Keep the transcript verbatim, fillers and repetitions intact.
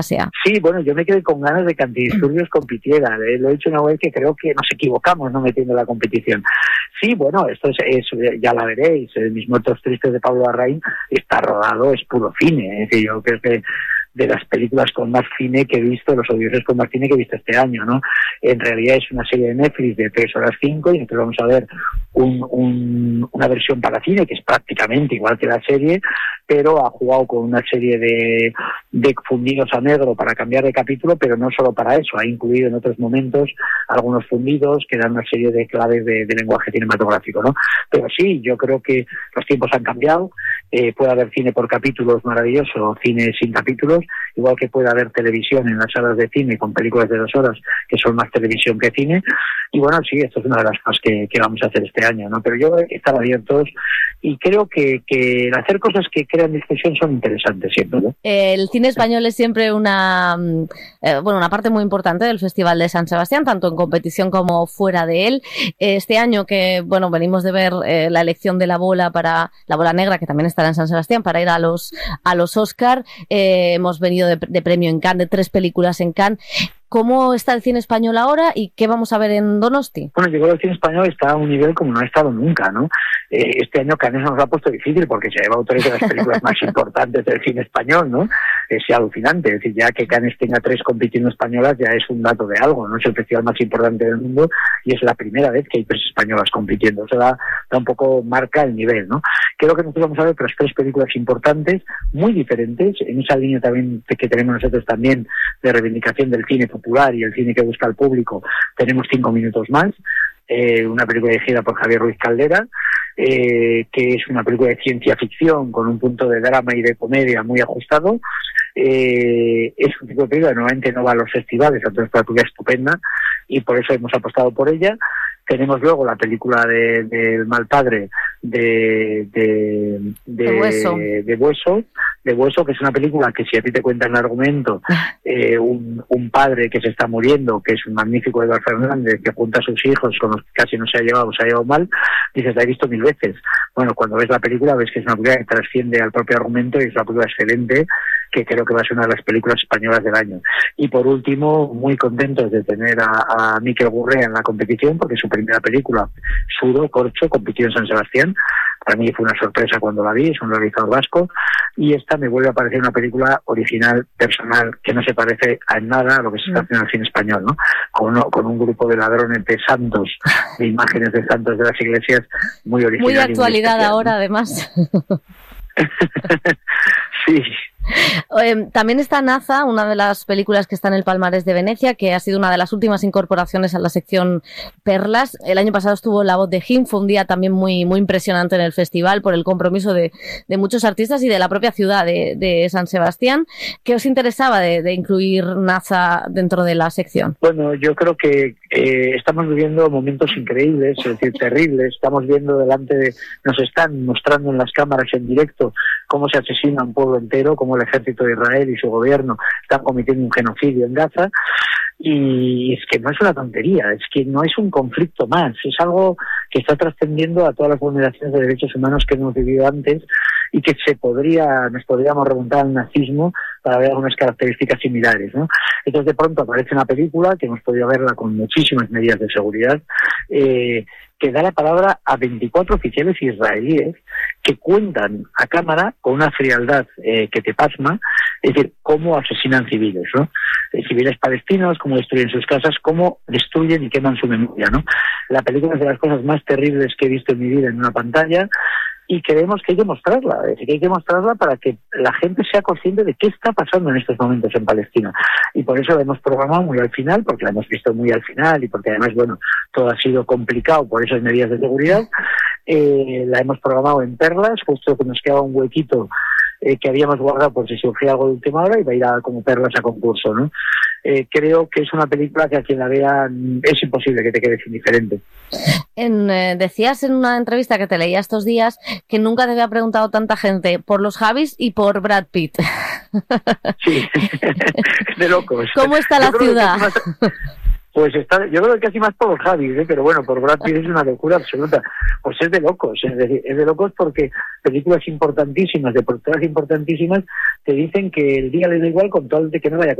Asia. Sí, bueno, yo me quedé con ganas de que Antidisturbios compitiera. Eh, lo he dicho una vez que creo que nos equivocamos no metiendo la competición. Sí, bueno, esto es, es ya la veréis. Eh, Mis muertos tristes de Pablo Larraín está rodado, es puro cine. Es decir, yo creo que de las películas con más cine que he visto, los audiovisuales con más cine que he visto este año, ¿no? En realidad es una serie de Netflix de tres horas cinco y nosotros vamos a ver un, un, una versión para cine que es prácticamente igual que la serie, pero ha jugado con una serie de, de fundidos a negro para cambiar de capítulo, pero no solo para eso, ha incluido en otros momentos algunos fundidos que dan una serie de claves de, de lenguaje cinematográfico, ¿no? Pero sí, yo creo que los tiempos han cambiado, eh, puede haber cine por capítulos maravilloso, cine sin capítulos, igual que puede haber televisión en las salas de cine con películas de dos horas que son más televisión que cine, y bueno, sí, esto es una de las cosas que, que vamos a hacer este año, ¿no? Pero yo creo que estar abiertos y creo que, que el hacer cosas que crean discusión son interesantes siempre, ¿no? El cine español es siempre una eh, bueno una parte muy importante del Festival de San Sebastián, tanto en competición como fuera de él. Este año que bueno venimos de ver eh, la elección de la bola para la bola negra, que también estará en San Sebastián, para ir a los a los Oscar, eh, hemos venido de, de premio en Cannes, de tres películas en Cannes. ¿Cómo está el cine español ahora y qué vamos a ver en Donosti? Bueno, yo creo que el cine español está a un nivel como no ha estado nunca, ¿no? Eh, este año Cannes nos lo ha puesto difícil porque se lleva autores de las películas más importantes del cine español, ¿no? Es alucinante, es decir, ya que Cannes tenga tres compitiendo españolas ya es un dato de algo, ¿no? Es el festival más importante del mundo y es la primera vez que hay tres españolas compitiendo. Eso da, da un poco, marca el nivel, ¿no? Creo que nosotros vamos a ver otras tres películas importantes, muy diferentes, en esa línea también que tenemos nosotros también de reivindicación del cine popular y el cine que busca al público. Tenemos cinco minutos más, eh, una película dirigida por Javier Ruiz Caldera, eh, que es una película de ciencia ficción con un punto de drama y de comedia muy ajustado. Eh, es un tipo de película que normalmente no va a los festivales, entonces es una película estupenda y por eso hemos apostado por ella. Tenemos luego la película de, de El mal padre de de, de, de, Bueso. de Bueso, de Bueso, que es una película que si a ti te cuentan el argumento, eh, un, un padre que se está muriendo, que es un magnífico Eduardo Fernández, que junta a sus hijos con los que casi no se ha llevado, se ha llevado mal, dices, la he visto mil veces. Bueno, cuando ves la película ves que es una película que trasciende al propio argumento y es una película excelente, que creo que va a ser una de las películas españolas del año. Y por último, muy contentos de tener a, a Mikel Gurrea en la competición, porque su primera película, Sudo, Corcho, compitió en San Sebastián. Para mí fue una sorpresa cuando la vi, es un realizador vasco, y esta me vuelve a parecer una película original, personal, que no se parece a nada a lo que se está haciendo en el cine español, ¿no? Con, uno, con un grupo de ladrones de santos, de imágenes de santos de las iglesias, muy original. Muy de actualidad muy ahora, además. Sí. Eh, también está Naza, una de las películas que está en el palmarés de Venecia, que ha sido una de las últimas incorporaciones a la sección Perlas. El año pasado estuvo La voz de Jim, fue un día también muy, muy impresionante en el festival por el compromiso de, de muchos artistas y de la propia ciudad de, de San Sebastián. ¿Qué os interesaba de, de incluir Naza dentro de la sección? Bueno, yo creo que eh, estamos viviendo momentos increíbles, es decir, terribles. Estamos viendo delante de, nos están mostrando en las cámaras en directo cómo se asesina un pueblo entero, cómo el ejército de Israel y su gobierno están cometiendo un genocidio en Gaza, y es que no es una tontería, es que no es un conflicto más, es algo que está trascendiendo a todas las vulneraciones de derechos humanos que hemos vivido antes y que se podría, nos podríamos remontar al nazismo para ver algunas características similares, ¿no? Entonces de pronto aparece una película que hemos podido verla con muchísimas medidas de seguridad, eh, que da la palabra a veinticuatro oficiales israelíes que cuentan a cámara con una frialdad eh, que te pasma, es decir, cómo asesinan civiles, ¿no? Eh, civiles palestinos, cómo destruyen sus casas, cómo destruyen y queman su memoria, ¿no? La película es de las cosas más terribles que he visto en mi vida en una pantalla, y creemos que hay que mostrarla, es decir, que hay que mostrarla para que la gente sea consciente de qué está pasando en estos momentos en Palestina. Y por eso la hemos programado muy al final, porque la hemos visto muy al final y porque además, bueno, todo ha sido complicado por esas medidas de seguridad. Eh, la hemos programado en Perlas, justo que nos quedaba un huequito eh, que habíamos guardado por si surgía algo de última hora y va a ir a, como Perlas a concurso, ¿no? Eh, creo que es una película que a quien la vea es imposible que te quedes indiferente. En, eh, decías en una entrevista que te leía estos días que nunca te había preguntado tanta gente por los Javis y por Brad Pitt. Sí, de locos. ¿Cómo está la ciudad? Pues está, yo creo que casi más por los Javis, ¿eh? Pero bueno, por Brad Pitt es una locura absoluta. Pues es de locos, es decir, es de locos porque películas importantísimas, de productoras importantísimas, te dicen que el día les da igual con todo el de que no vaya